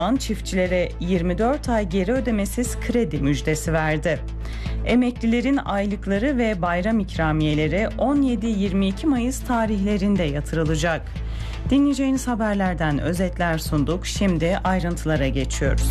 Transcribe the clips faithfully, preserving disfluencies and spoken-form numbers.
Çiftçilere yirmi dört ay geri ödemesiz kredi müjdesi verdi. Emeklilerin aylıkları ve bayram ikramiyeleri on yedi yirmi iki Mayıs tarihlerinde yatırılacak. Dinleyeceğiniz haberlerden özetler sunduk. Şimdi ayrıntılara geçiyoruz.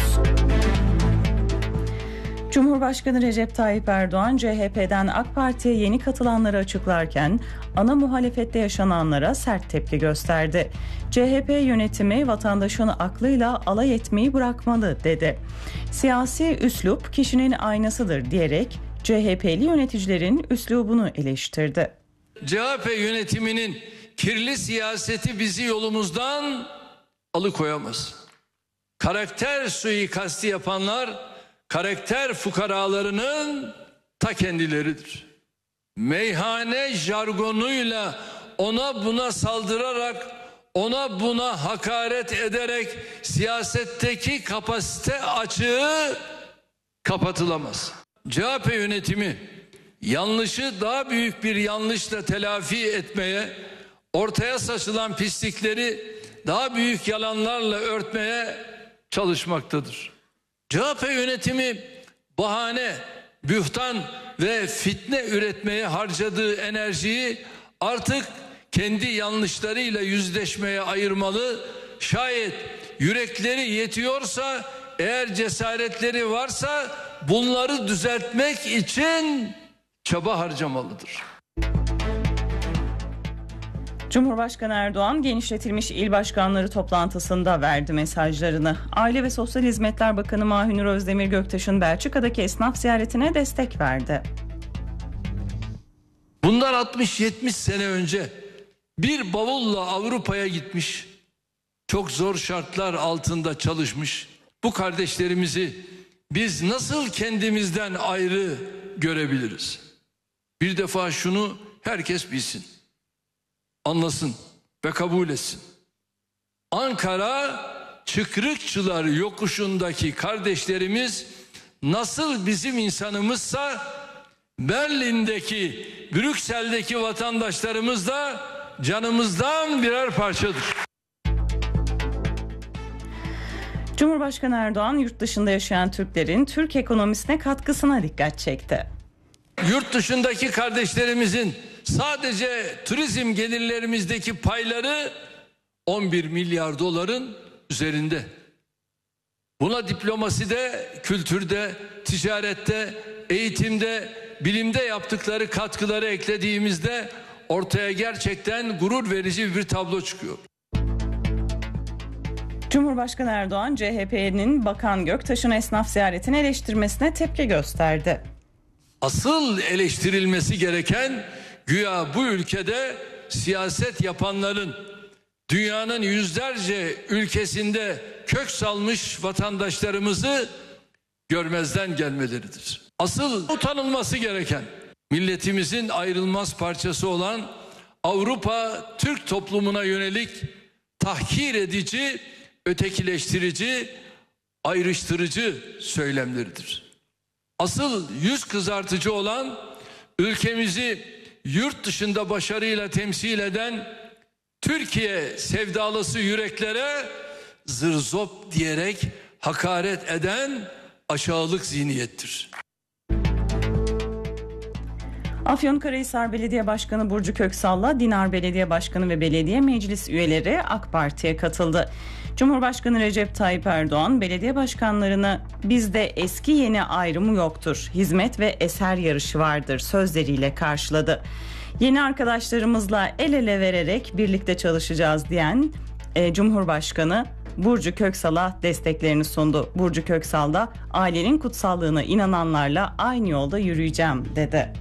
Cumhurbaşkanı Recep Tayyip Erdoğan, C H P'den AK Parti'ye yeni katılanları açıklarken ana muhalefette yaşananlara sert tepki gösterdi. C H P yönetimi vatandaşın aklıyla alay etmeyi bırakmalı dedi. Siyasi üslup kişinin aynasıdır diyerek C H P'li yöneticilerin üslubunu eleştirdi. C H P yönetiminin kirli siyaseti bizi yolumuzdan alıkoyamaz. Karakter suikasti yapanlar karakter fukaralarının ta kendileridir. Meyhane jargonuyla ona buna saldırarak, ona buna hakaret ederek siyasetteki kapasite açığı kapatılamaz. C H P yönetimi yanlışı daha büyük bir yanlışla telafi etmeye, ortaya saçılan pislikleri daha büyük yalanlarla örtmeye çalışmaktadır. C H P yönetimi bahane, bühtan ve fitne üretmeye harcadığı enerjiyi artık kendi yanlışlarıyla yüzleşmeye ayırmalı. Şayet yürekleri yetiyorsa, eğer cesaretleri varsa bunları düzeltmek için çaba harcamalıdır. Cumhurbaşkanı Erdoğan genişletilmiş il başkanları toplantısında verdi mesajlarını. Aile ve Sosyal Hizmetler Bakanı Mahünur Özdemir Göktaş'ın Belçika'daki esnaf ziyaretine destek verdi. Bundan altmış yetmiş sene önce bir bavulla Avrupa'ya gitmiş, çok zor şartlar altında çalışmış bu kardeşlerimizi biz nasıl kendimizden ayrı görebiliriz? Bir defa şunu herkes bilsin, anlasın ve kabul etsin. Ankara Çıkrıkçılar yokuşundaki kardeşlerimiz nasıl bizim insanımızsa Berlin'deki, Brüksel'deki vatandaşlarımız da canımızdan birer parçadır. Cumhurbaşkanı Erdoğan yurt dışında yaşayan Türklerin Türk ekonomisine katkısına dikkat çekti. Yurt dışındaki kardeşlerimizin sadece turizm gelirlerimizdeki payları on bir milyar doların üzerinde. Buna diplomaside, kültürde, ticarette, eğitimde, bilimde yaptıkları katkıları eklediğimizde ortaya gerçekten gurur verici bir tablo çıkıyor. Cumhurbaşkanı Erdoğan, C H P'nin Bakan Göktaş'ın esnaf ziyaretini eleştirmesine tepki gösterdi. Asıl eleştirilmesi gereken güya bu ülkede siyaset yapanların dünyanın yüzlerce ülkesinde kök salmış vatandaşlarımızı görmezden gelmeleridir. Asıl utanılması gereken milletimizin ayrılmaz parçası olan Avrupa Türk toplumuna yönelik tahkir edici, ötekileştirici, ayrıştırıcı söylemleridir. Asıl yüz kızartıcı olan ülkemizi yurt dışında başarıyla temsil eden Türkiye sevdalısı yüreklere zırzop diyerek hakaret eden aşağılık zihniyettir. Afyonkarahisar Belediye Başkanı Burcu Köksal'la Dinar Belediye Başkanı ve belediye meclis üyeleri AK Parti'ye katıldı. Cumhurbaşkanı Recep Tayyip Erdoğan, belediye başkanlarına bizde eski yeni ayrımı yoktur, hizmet ve eser yarışı vardır sözleriyle karşıladı. Yeni arkadaşlarımızla el ele vererek birlikte çalışacağız diyen e, Cumhurbaşkanı Burcu Köksal'a desteklerini sundu. Burcu Köksal da ailenin kutsallığına inananlarla aynı yolda yürüyeceğim dedi.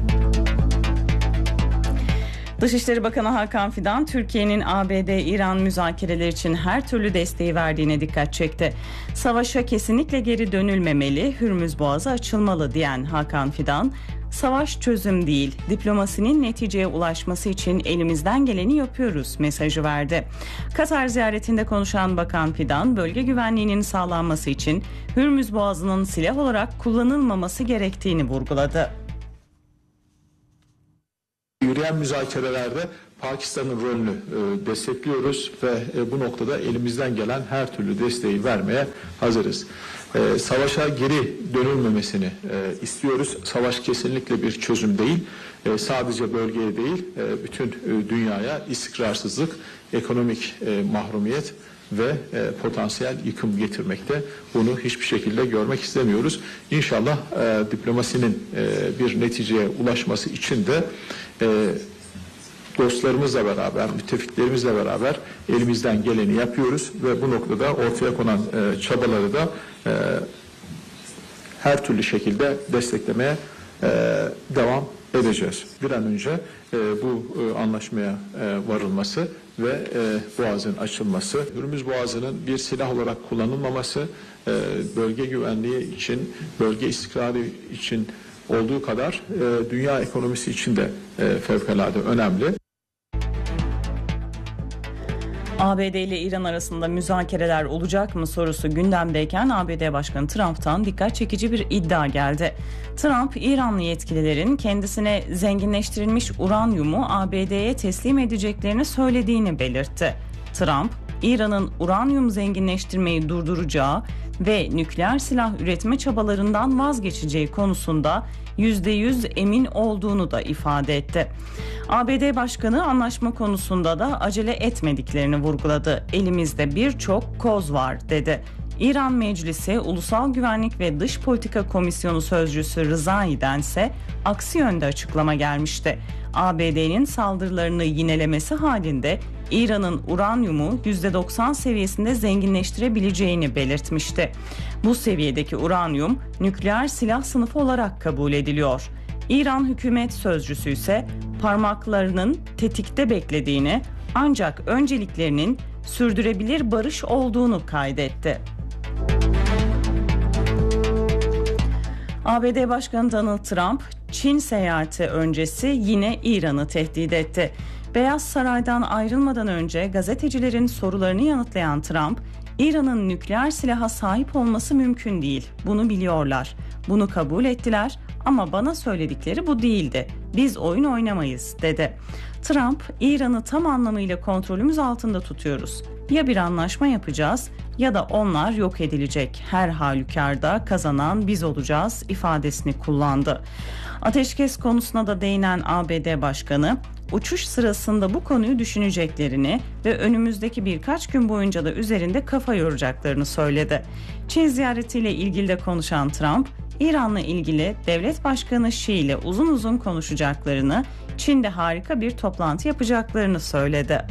Dışişleri Bakanı Hakan Fidan, Türkiye'nin A B D-İran müzakereleri için her türlü desteği verdiğine dikkat çekti. Savaşa kesinlikle geri dönülmemeli, Hürmüz Boğazı açılmalı diyen Hakan Fidan, savaş çözüm değil, diplomasinin neticeye ulaşması için elimizden geleni yapıyoruz mesajı verdi. Katar ziyaretinde konuşan Bakan Fidan, bölge güvenliğinin sağlanması için Hürmüz Boğazı'nın silah olarak kullanılmaması gerektiğini vurguladı. Yürüyen müzakerelerde Pakistan'ın rolünü e, destekliyoruz ve e, bu noktada elimizden gelen her türlü desteği vermeye hazırız. E, savaşa geri dönülmemesini e, istiyoruz. Savaş kesinlikle bir çözüm değil. E, sadece bölgeye değil, e, bütün e, dünyaya istikrarsızlık, ekonomik e, mahrumiyet ve e, potansiyel yıkım getirmekte. Bunu hiçbir şekilde görmek istemiyoruz. İnşallah e, diplomasinin e, bir neticeye ulaşması için de e, dostlarımızla beraber, müttefiklerimizle beraber elimizden geleni yapıyoruz ve bu noktada ortaya konan e, çabaları da e, her türlü şekilde desteklemeye e, devam edeceğiz. Bir an önce e, bu e, anlaşmaya e, varılması ve e, Boğaz'ın açılması, Hürmüz Boğazı'nın bir silah olarak kullanılmaması, e, bölge güvenliği için, bölge istikrarı için olduğu kadar e, dünya ekonomisi için de e, fevkalade önemli. A B D ile İran arasında müzakereler olacak mı sorusu gündemdeyken A B D Başkanı Trump'tan dikkat çekici bir iddia geldi. Trump, İranlı yetkililerin kendisine zenginleştirilmiş uranyumu A B D'ye teslim edeceklerini söylediğini belirtti. Trump, İran'ın uranyum zenginleştirmeyi durduracağı ve nükleer silah üretme çabalarından vazgeçeceği konusunda yüzde yüz emin olduğunu da ifade etti. A B D Başkanı anlaşma konusunda da acele etmediklerini vurguladı. Elimizde birçok koz var dedi. İran Meclisi Ulusal Güvenlik ve Dış Politika Komisyonu Sözcüsü Rızai'den ise aksi yönde açıklama gelmişti. A B D'nin saldırılarını yinelemesi halinde İran'ın uranyumu yüzde doksan seviyesinde zenginleştirebileceğini belirtmişti. Bu seviyedeki uranyum nükleer silah sınıfı olarak kabul ediliyor. İran hükümet sözcüsü ise parmaklarının tetikte beklediğini, ancak önceliklerinin sürdürülebilir barış olduğunu kaydetti. A B D Başkanı Donald Trump, Çin seyahati öncesi yine İran'ı tehdit etti. Beyaz Saray'dan ayrılmadan önce gazetecilerin sorularını yanıtlayan Trump, İran'ın nükleer silaha sahip olması mümkün değil. Bunu biliyorlar. Bunu kabul ettiler ama bana söyledikleri bu değildi. Biz oyun oynamayız dedi. Trump, İran'ı tam anlamıyla kontrolümüz altında tutuyoruz. Ya bir anlaşma yapacağız ya da onlar yok edilecek. Her halükarda kazanan biz olacağız ifadesini kullandı. Ateşkes konusuna da değinen A B D Başkanı, uçuş sırasında bu konuyu düşüneceklerini ve önümüzdeki birkaç gün boyunca da üzerinde kafa yoracaklarını söyledi. Çin ziyaretiyle ilgili de konuşan Trump, İran'la ilgili devlet başkanı Şi ile uzun uzun konuşacaklarını, Çin'de harika bir toplantı yapacaklarını söyledi.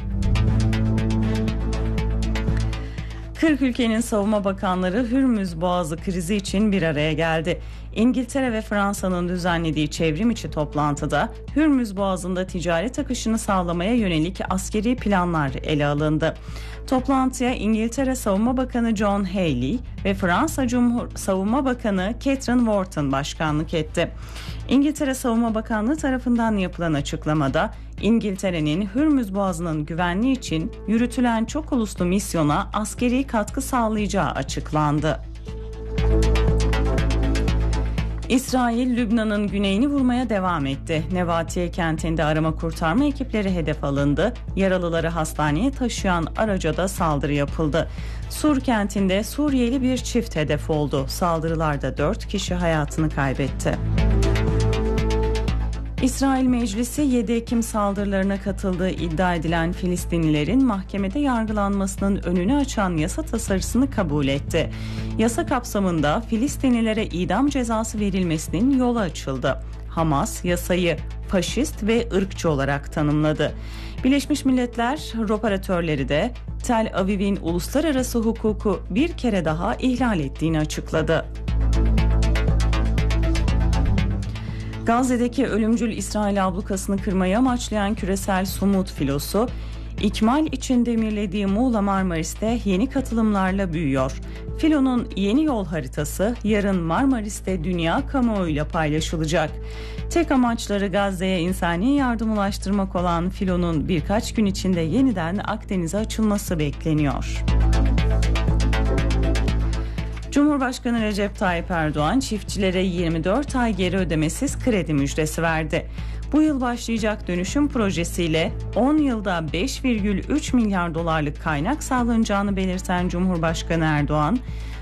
kırk ülkenin savunma bakanları Hürmüz Boğazı krizi için bir araya geldi. İngiltere ve Fransa'nın düzenlediği çevrim içi toplantıda Hürmüz Boğazı'nda ticaret akışını sağlamaya yönelik askeri planlar ele alındı. Toplantıya İngiltere Savunma Bakanı John Healey ve Fransa Cumhur Savunma Bakanı Catherine Wharton başkanlık etti. İngiltere Savunma Bakanlığı tarafından yapılan açıklamada İngiltere'nin Hürmüz Boğazı'nın güvenliği için yürütülen çok uluslu misyona askeri katkı sağlayacağı açıklandı. İsrail, Lübnan'ın güneyini vurmaya devam etti. Nevatiye kentinde arama kurtarma ekipleri hedef alındı. Yaralıları hastaneye taşıyan araca da saldırı yapıldı. Sur kentinde Suriyeli bir çift hedef oldu. Saldırılarda dört kişi hayatını kaybetti. İsrail Meclisi yedi Ekim saldırılarına katıldığı iddia edilen Filistinlilerin mahkemede yargılanmasının önünü açan yasa tasarısını kabul etti. Yasa kapsamında Filistinlilere idam cezası verilmesinin yolu açıldı. Hamas yasayı faşist ve ırkçı olarak tanımladı. Birleşmiş Milletler operatörleri de Tel Aviv'in uluslararası hukuku bir kere daha ihlal ettiğini açıkladı. Gazze'deki ölümcül İsrail ablukasını kırmayı amaçlayan küresel Sumut filosu, ikmal için demirlediği Muğla Marmaris'te yeni katılımlarla büyüyor. Filonun yeni yol haritası yarın Marmaris'te dünya kamuoyuyla paylaşılacak. Tek amaçları Gazze'ye insani yardım ulaştırmak olan filonun birkaç gün içinde yeniden Akdeniz'e açılması bekleniyor. Cumhurbaşkanı Recep Tayyip Erdoğan çiftçilere yirmi dört ay geri ödemesiz kredi müjdesi verdi. Bu yıl başlayacak dönüşüm projesiyle on yılda beş virgül üç milyar dolarlık kaynak sağlanacağını belirten Cumhurbaşkanı Erdoğan,